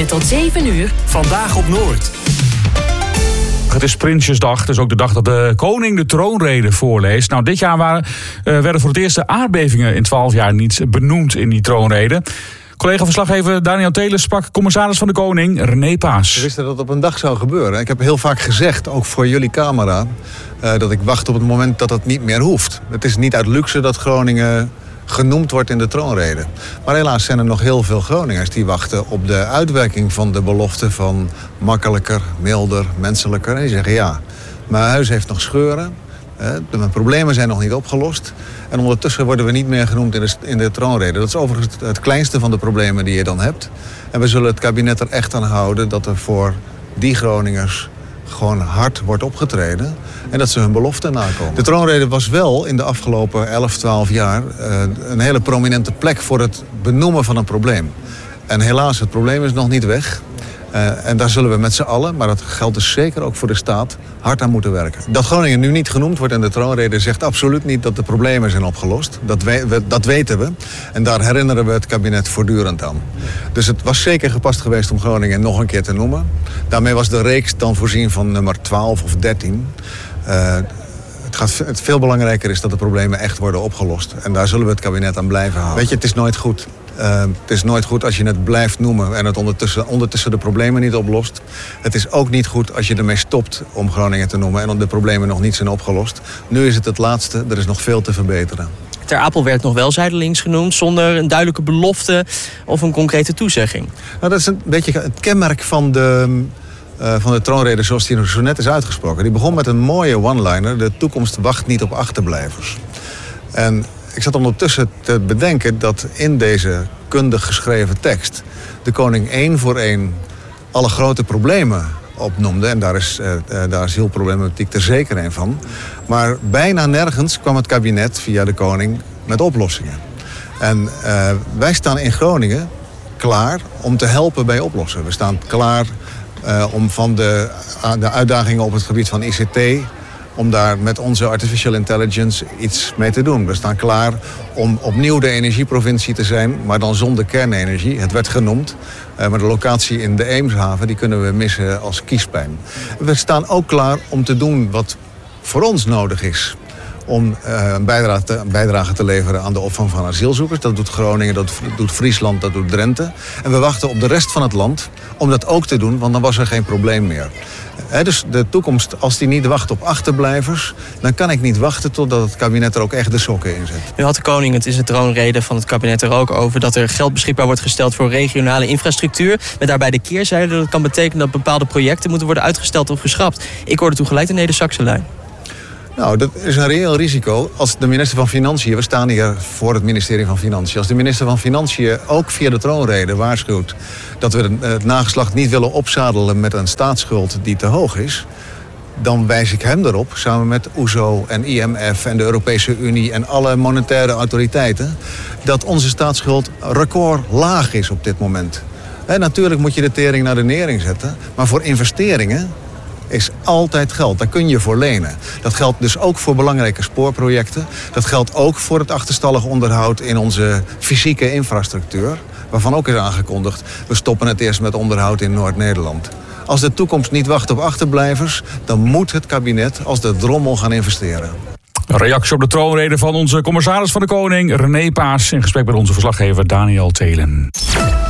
Met tot 7 uur. Vandaag op Noord. Het is Prinsjesdag, het is ook de dag dat de koning de troonrede voorleest. Nou, dit jaar werden voor het eerst de aardbevingen in 12 jaar niet benoemd in die troonrede. Collega-verslaggever Daniel Telen sprak commissaris van de Koning, René Paas. We wisten dat het op een dag zou gebeuren. Ik heb heel vaak gezegd, ook voor jullie camera, dat ik wacht op het moment dat het niet meer hoeft. Het is niet uit luxe dat Groningen genoemd wordt in de troonrede. Maar helaas zijn er nog heel veel Groningers die wachten op de uitwerking van de belofte van makkelijker, milder, menselijker. En die zeggen ja, mijn huis heeft nog scheuren. Mijn problemen zijn nog niet opgelost. En ondertussen worden we niet meer genoemd in de troonrede. Dat is overigens het kleinste van de problemen die je dan hebt. En we zullen het kabinet er echt aan houden dat er voor die Groningers gewoon hard wordt opgetreden. En dat ze hun beloften nakomen. De troonrede was wel in de afgelopen 11, 12 jaar een hele prominente plek voor het benoemen van een probleem. En helaas, het probleem is nog niet weg. En daar zullen we met z'n allen, maar dat geldt dus zeker ook voor de staat, hard aan moeten werken. Dat Groningen nu niet genoemd wordt in de troonrede zegt absoluut niet dat de problemen zijn opgelost. Dat weten we. En daar herinneren we het kabinet voortdurend aan. Dus het was zeker gepast geweest om Groningen nog een keer te noemen. Daarmee was de reeks dan voorzien van nummer 12 of 13. Het veel belangrijker is dat de problemen echt worden opgelost. En daar zullen we het kabinet aan blijven houden. Weet je, het is nooit goed. Het is nooit goed als je het blijft noemen en het ondertussen de problemen niet oplost. Het is ook niet goed als je ermee stopt om Groningen te noemen en de problemen nog niet zijn opgelost. Nu is het laatste, er is nog veel te verbeteren. Ter Apel werd nog wel zijdelings genoemd zonder een duidelijke belofte of een concrete toezegging. Nou, dat is een beetje het kenmerk van de troonrede zoals die zo net is uitgesproken. Die begon met een mooie one-liner: de toekomst wacht niet op achterblijvers. En ik zat ondertussen te bedenken dat in deze kundig geschreven tekst de koning één voor één alle grote problemen opnoemde. En daar is heel problematiek er zeker een van. Maar bijna nergens kwam het kabinet via de koning met oplossingen. En wij staan in Groningen klaar om te helpen bij oplossen. We staan klaar om van de uitdagingen op het gebied van ICT, om daar met onze artificial intelligence iets mee te doen. We staan klaar om opnieuw de energieprovincie te zijn, maar dan zonder kernenergie. Het werd genoemd, maar de locatie in de Eemshaven die kunnen we missen als kiespijn. We staan ook klaar om te doen wat voor ons nodig is om een bijdrage te leveren aan de opvang van asielzoekers. Dat doet Groningen, dat doet Friesland, dat doet Drenthe. En we wachten op de rest van het land om dat ook te doen, want dan was er geen probleem meer. Dus de toekomst, als die niet wacht op achterblijvers, dan kan ik niet wachten totdat het kabinet er ook echt de sokken in zet. Nu had de koning het in zijn troonrede van het kabinet er ook over dat er geld beschikbaar wordt gesteld voor regionale infrastructuur. Met daarbij de keerzijde dat het kan betekenen dat bepaalde projecten moeten worden uitgesteld of geschrapt. Ik hoorde toen gelijk de Neder-Saxe lijn. Nou, dat is een reëel risico. Als de minister van Financiën, we staan hier voor het ministerie van Financiën, als de minister van Financiën ook via de troonrede waarschuwt dat we het nageslacht niet willen opzadelen met een staatsschuld die te hoog is, dan wijs ik hem erop, samen met OESO en IMF en de Europese Unie en alle monetaire autoriteiten, dat onze staatsschuld record laag is op dit moment. Natuurlijk moet je de tering naar de nering zetten, maar voor investeringen is altijd geld. Daar kun je voor lenen. Dat geldt dus ook voor belangrijke spoorprojecten. Dat geldt ook voor het achterstallig onderhoud in onze fysieke infrastructuur, waarvan ook is aangekondigd, we stoppen het eerst met onderhoud in Noord-Nederland. Als de toekomst niet wacht op achterblijvers, dan moet het kabinet als de drommel gaan investeren. Een reactie op de troonrede van onze commissaris van de Koning, René Paas, in gesprek met onze verslaggever Daniel Telen.